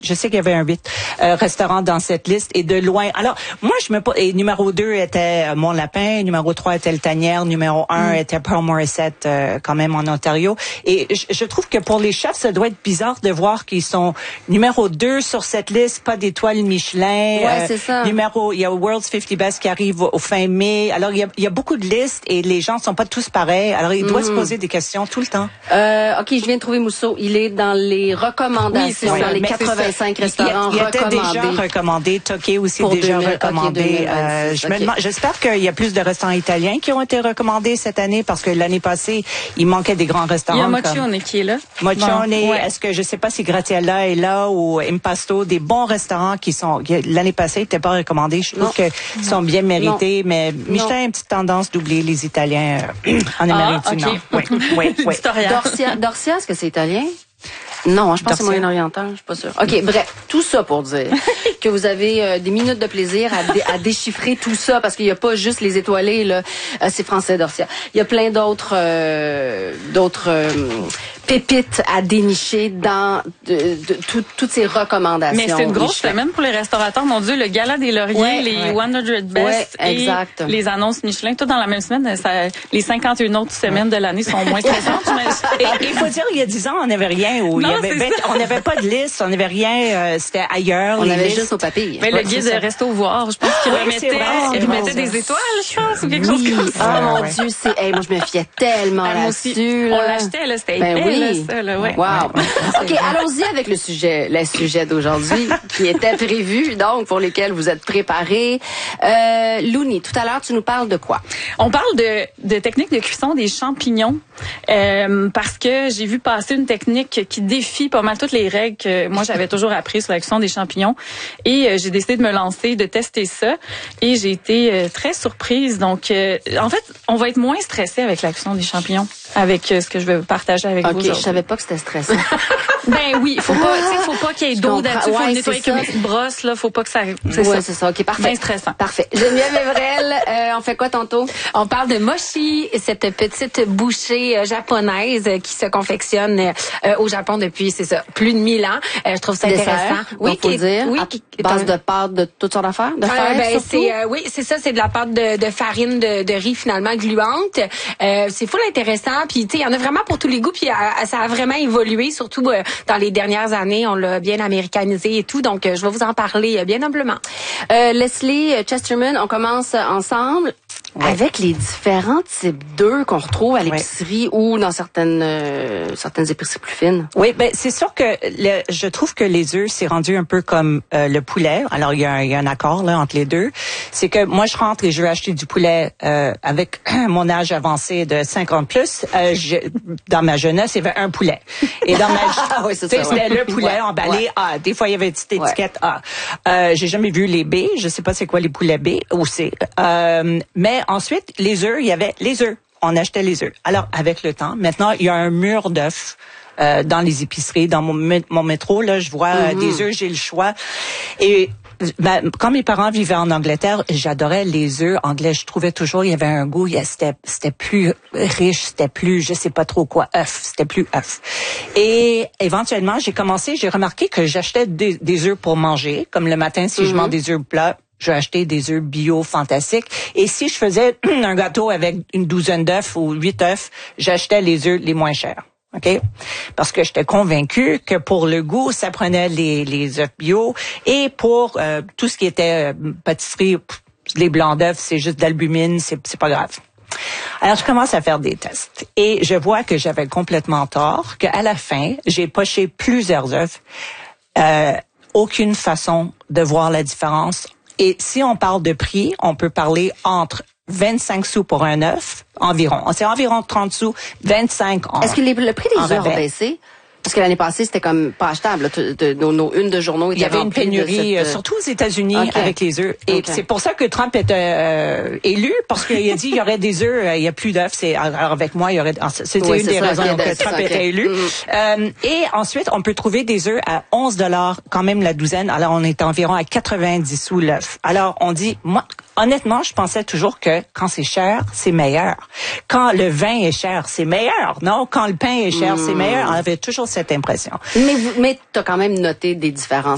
Je sais qu'il y avait un 8 restaurants dans cette liste et de loin. Alors, moi, et numéro 2 était Mon Lapin, numéro 3 était Le Tanière, numéro 1 était Pearl Morissette, quand même en Ontario. Et je trouve que pour les chefs, ça doit être bizarre de voir qu'ils sont numéro 2 sur cette liste, pas d'étoiles Michelin. Ouais, c'est ça. Il y a World's 50 Best qui arrive au fin mai. Alors, il y a beaucoup de listes et les gens sont pas tous pareils. Alors, ils doivent se poser des questions tout le temps. OK, je viens de trouver Mousseau. Il est dans les recommandations, dans les 85 restaurants recommandés. Il était déjà recommandé. Tokyo aussi déjà recommandé. J'espère qu'il y a plus de restaurants italiens qui ont été recommandés cette année parce que l'année passée, il manquait des grands restaurants. Il y a Moccione qui est là. Moccione, est-ce que je sais pas si Graziella est là ou Impasto, des bons restaurants qui l'année passée n'étaient pas recommandés. Je trouve qu'ils sont bien mérités, mais Michelin a une petite tendance d'oublier les Italiens en Amérique du Nord. Oui. Dorsia, est-ce que c'est italien? Non, je pense que c'est moyen-oriental, je suis pas sûre. OK, bref, tout ça pour dire que vous avez des minutes de plaisir à déchiffrer tout ça, parce qu'il n'y a pas juste les étoilés, là, c'est français, Dorsia. Il y a plein d'autres pépites à dénicher dans toutes ces recommandations. Mais c'est une grosse semaine pour les restaurateurs. Mon Dieu, le gala des lauriers, les 100 Best et les annonces Michelin, tout dans la même semaine. Les 51 autres semaines de l'année sont moins stressantes. Il faut dire, il y a 10 ans, on n'avait rien. On n'avait pas de liste, on n'avait rien. C'était ailleurs. On avait juste nos papiers. Mais le guide de Resto Voir, je pense qu'il remettait des étoiles, je pense, ou quelque chose comme ça. Oh mon Dieu, moi je me fiais tellement là-dessus. On l'achetait, là, c'était épais, ça, là, ouais. Wow. OK, allons-y avec le sujet d'aujourd'hui qui était prévu, donc pour lesquels vous êtes préparés. Louni, tout à l'heure, tu nous parles de quoi? On parle de technique de cuisson des champignons parce que j'ai vu passer une technique qui défie pas mal toutes les règles que moi j'avais toujours apprises sur la cuisson des champignons et j'ai décidé de me lancer, de tester ça et j'ai été très surprise. Donc en fait, on va être moins stressé avec la cuisson des champignons avec ce que je vais partager avec vous. OK, je savais pas que c'était stressant. Ben oui, faut pas qu'il y ait d'eau là-dessus, faut le nettoyer avec une petite brosse là, faut pas que ça c'est ça. OK, parfait. Bien stressant. Parfait. Geneviève Evrel, on fait quoi tantôt? On parle de mochi, cette petite bouchée japonaise qui se confectionne au Japon depuis plus de 1000 ans. Je trouve ça intéressant. Oui, faut dire. Oui, base de pâte de toutes sortes d'affaires, de fer surtout. C'est ça, c'est de la pâte de farine de riz finalement gluante. C'est full intéressant, puis tu sais, il y en a vraiment pour tous les goûts, puis ça a vraiment évolué, surtout dans les dernières années, on l'a bien américanisé et tout, donc je vais vous en parler bien humblement. Leslie Chesterman, on commence ensemble. Oui. Avec les différents types d'œufs qu'on retrouve à l'épicerie ou dans certaines épiceries plus fines. Oui, c'est sûr que je trouve que les œufs, c'est rendu un peu comme le poulet. Alors, il y a un accord là entre les deux. C'est que moi, je rentre et je veux acheter du poulet avec mon âge avancé de 50 plus. Dans ma jeunesse, il y avait un poulet. Et dans ma c'était le poulet emballé A. Des fois, il y avait une petite étiquette A. J'ai jamais vu les B. Je sais pas c'est quoi les poulets B ou C. Mais ensuite, les œufs, il y avait les œufs. On achetait les œufs. Alors, avec le temps, maintenant, il y a un mur d'œufs dans les épiceries. Dans mon métro, là, je vois des œufs, j'ai le choix. Et quand mes parents vivaient en Angleterre, j'adorais les œufs anglais. Je trouvais toujours, il y avait un goût, c'était plus riche, c'était plus, je sais pas trop quoi, c'était plus œuf. Et éventuellement, j'ai remarqué que j'achetais des œufs pour manger. Comme le matin, si je mange des œufs plats, je vais acheter des œufs bio fantastiques. Et si je faisais un gâteau avec une douzaine d'œufs ou 8 œufs, j'achetais les œufs les moins chers. OK? Parce que j'étais convaincue que pour le goût, ça prenait les œufs bio. Et pour tout ce qui était pâtisserie, les blancs d'œufs, c'est juste d'albumine, c'est pas grave. Alors, je commence à faire des tests. Et je vois que j'avais complètement tort, qu'à la fin, j'ai poché plusieurs œufs. Aucune façon de voir la différence. Et si on parle de prix, on peut parler entre 25 sous pour un œuf, environ. C'est environ 30 sous, 25 en. Est-ce que le prix des œufs a baissé? Parce que l'année passée, c'était comme pas achetable. Nos unes de journaux étaient remplies. Il y avait une pénurie, surtout aux États-Unis, avec les œufs. Et c'est pour ça que Trump était élu, parce qu'il a dit il y aurait des œufs, il y a plus d'œufs. Alors avec moi, il y aurait. C'était une des raisons que Trump était élu. Et ensuite, on peut trouver des œufs à 11 $ quand même la douzaine. Alors on est environ à 90 sous l'œuf. Alors on dit, moi, honnêtement, je pensais toujours que quand c'est cher, c'est meilleur. Quand le vin est cher, c'est meilleur. Non, quand le pain est cher, c'est meilleur. On avait toujours cette impression. Mais t'as quand même noté des différences